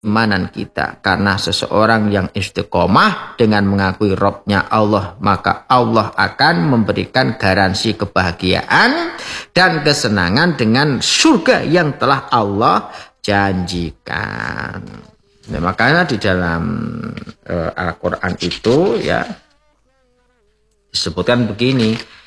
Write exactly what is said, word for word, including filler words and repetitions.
keimanan kita. Karena seseorang yang istiqomah dengan mengakui Robnya Allah, maka Allah akan memberikan garansi kebahagiaan dan kesenangan dengan surga yang telah Allah janjikan. Nah, makanya di dalam uh, Al-Quran itu ya disebutkan begini,